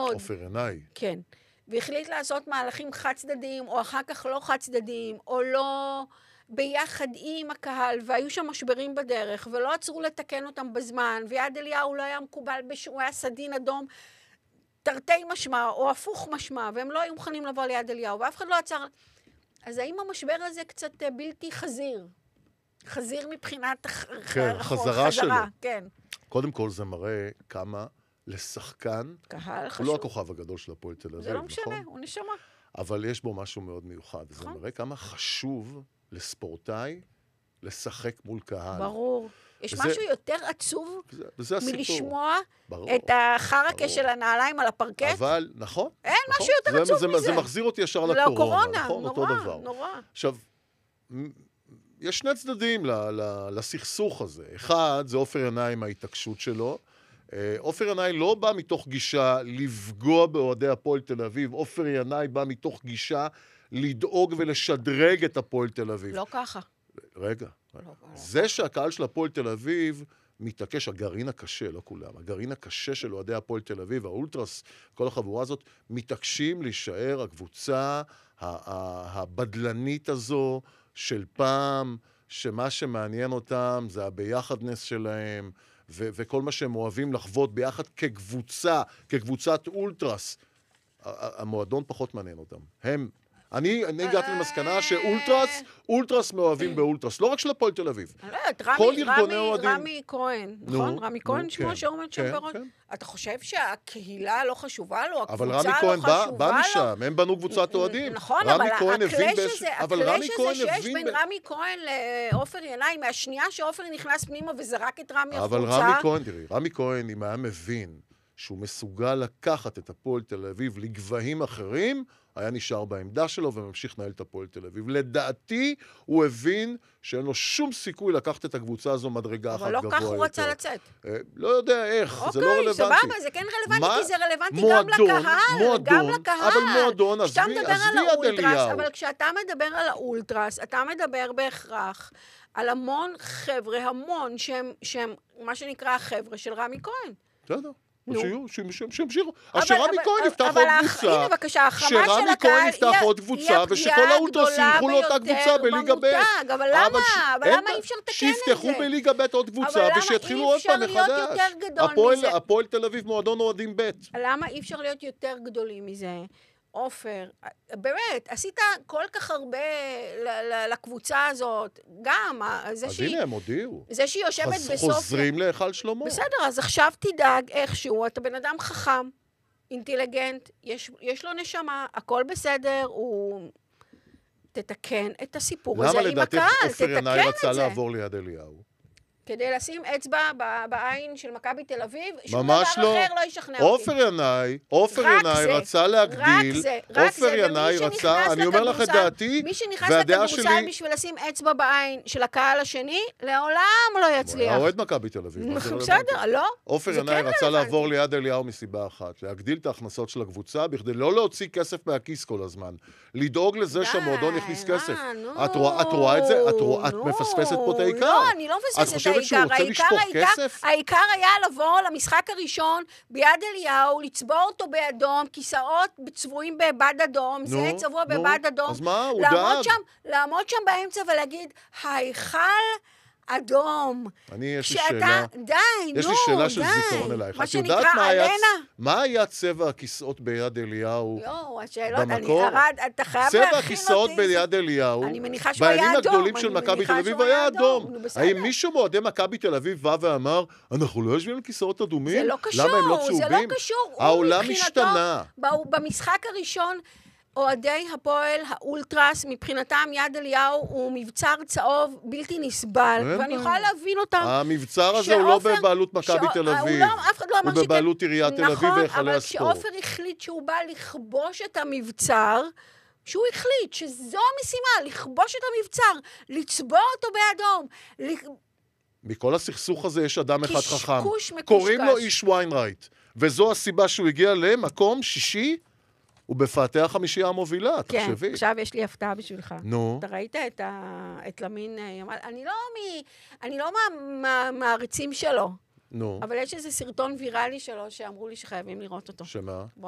מאוד. עופר ינאי. כן. והחליט לעשות מהלכים חד צדדיים, או אחר כך לא חד צדדיים, או לא ביחד עם הקהל, והיו שם משברים בדרך, ולא עצרו לתקן אותם בזמן, ויד אליהו לא היה מקובל, הוא היה סדין אדום, תרתי משמע, או הפוך משמע, והם לא היו מוכנים לבוא ליד אליהו, ואף אחד לא עצר. אז האם המשבר הזה קצת בלתי חזיר? חזיר מבחינת חזרה שלו. כן. קודם כל זה מראה כמה לשחקן, קהל חשוב. הוא לא הכוכב הגדול של הפועל תל אביב, זה לא משנה, נכון? הוא נשמה. אבל יש בו משהו מאוד מיוחד. נכון. זה מראה כמה חשוב לספורטאי לשחק מול קהל. ברור. יש משהו יותר עצוב וזה הסיפור. מלשמוע את החרקה של הנעליים על הפרקט. אבל, נכון. אין משהו יותר עצוב מזה. זה מחזיר אותי ישר לקורונה, נכון? אותו דבר. נורא. עכשיו, יש שני צדדים לסכסוך הזה. אחד, זה עופר ינאי עם ההתעקשות שלו. עופר ינאי לא בא מתוך גישה לפגוע באוהדי הפועל תל אביב. עופר ינאי בא מתוך גישה לדאוג ולשדרג את הפועל תל אביב. לא ככה. רגע. זה שהקהל של הפועל תל אביב מתעקש, הגרעין הקשה, לא כולם, הגרעין הקשה של אוהדי הפועל תל אביב, האולטרס, כל החבורה הזאת, מתעקשים להישאר הקבוצה הבדלנית הזו של פעם, שמה שמעניין אותם זה הביחדנס שלהם, וכל מה שהם אוהבים לחוות ביחד כקבוצת אולטרס. המועדון פחות מעניין אותם. אני הגעתי למסקנה שאולטרס מאוהבים באולטרס, לא רק של הפועל תל אביב. כל ארגוני אוהדים. רמי כהן, נכון? רמי כהן שמו שעומד שם בראש. אתה חושב שהקהילה לא חשובה לו, הקבוצה לא חשובה לו? אבל רמי כהן בא משם, הם בנו קבוצת אוהדים. נכון, אבל הקלאש הזה שיש בין רמי כהן לעופר ינאי, מהשנייה שעופר נכנס פנימה וזרק את רמי החוצה. אבל רמי כהן, תראי, רמי כהן, אם היה מבין שהוא מסוגל לקחת את הפועל תל אביב לגבהים אחרים, היה נשאר בעמדה שלו וממשיך לנהל את הפועל תל אביב. לדעתי, הוא הבין שאין לו שום סיכוי לקחת את הקבוצה הזו מדרגה אחת גבוה יותר. אבל לא כך הוא רצה לצאת. לא יודע איך, זה לא רלוונטי. אוקיי, סבבה, זה כן רלוונטי, כי זה רלוונטי גם לקהל. גם לקהל. אבל מועדון, עזבי יד אליהו. אבל כשאתה מדבר על האולטרס, אתה מדבר בהכרח על המון חבר'ה, המון, שהם מה שנקרא החבר'ה של רמי כהן. בסדר. שימשיכו. אז שרמי כהן יפתח עוד קבוצה, ושכל האולטרס ילכו לאותה קבוצה בליגה ב'. אבל למה אי אפשר לתקן את זה? שיפתחו בליגה ב' עוד קבוצה, ושיתחילו עוד פעם מחדש. הפועל תל אביב מועדון אוהדים ב'. למה אי אפשר להיות יותר גדולים מזה? עופר, באמת, עשית כל כך הרבה לקבוצה הזאת, גם זה שהיא... אז הנה, הם הודיעו. זה שהיא יושבת בסוף... חוזרים להיכל שלמה. בסדר, אז עכשיו תדאג איכשהו, אתה בן אדם חכם, אינטליגנט, יש לו נשמה, הכל בסדר, הוא... תתקן את הסיפור הזה עם הקהל, תתקן את זה. למה לדעתך עופר ינאי רצה לעבור ליד אליהו? כדי לשים אצבע בעין של מכבי תל אביב, שום דבר אחר לא ישכנע אותי. עופר ינאי רצה להגדיל, עופר ינאי רצה, אני אומר לך את דעתי, מי שנכנס לקבוצה בשביל לשים אצבע בעין של הקהל השני, לעולם לא יצליח. אוהד מכבי תל אביב. בסדר, לא? עופר ינאי רצה לעבור ליד אליהו מסיבה אחת, להגדיל את ההכנסות של הקבוצה, בכדי לא להוציא כסף מהכיס כל הזמן, לדאוג לזה שהמועדון יכניס כסף. את רואה את זה? את מפספסת פה את העיקר. לא, אני לא מפספסת העיקר היה לבוא למשחק הראשון ביד אליהו, לצבוע אותו באדום, כיסאות צבועים בבד אדום, זה צבוע בבד אדום. אז מה? הוא דאג. לעמוד שם באמצע ולהגיד, ההיכל אדום. יש לי שאלה. יש לי שאלה של זיכרון אלייך. את יודעת מה היה צבע הכיסאות ביד אליהו במקור? צבע הכיסאות ביד אליהו, בימים הגדולים של מכבי תל אביב היה אדום. האם מישהו מועדי מכבי תל אביב בא ואמר, אנחנו לא יושבים על כיסאות אדומים? זה לא קשור. למה הם לא צהובים? זה לא קשור. העולם השתנה. במשחק הראשון, אוהדי הפועל, האולטרס, מבחינתם יד אליהו הוא מבצר צהוב בלתי נסבל, ואני יכולה להבין אותם. המבצר הזה הוא לא בבעלות מכבי תל אביב, הוא בבעלות עיריית תל אביב והיכלי הספורט. אבל כשעופר החליט שהוא בא לכבוש את המבצר, שהוא החליט שזו המשימה, לכבוש את המבצר, לצבוע אותו באדום. מכל הסכסוך הזה יש אדם אחד חכם. קשקוש מקושקש. קוראים לו איש ויינרייט, וזו הסיבה שהוא הגיע למקום שישי, ובפאתי החמישייה המובילה, תחשבי. כן, עכשיו יש לי הפתעה בשבילך. נו. אתה ראית את למין ימל? אני לא מהעריצים שלו. נו. אבל יש איזה סרטון ויראלי שלו שאמרו לי שחייבים לראות אותו. שמה?